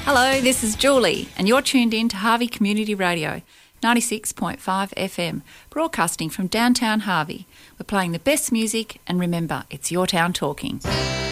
Hello, this is Julie, and you're tuned in to Harvey Community Radio, 96.5 FM, broadcasting from downtown Harvey. We're playing the best music, and remember, it's your town talking.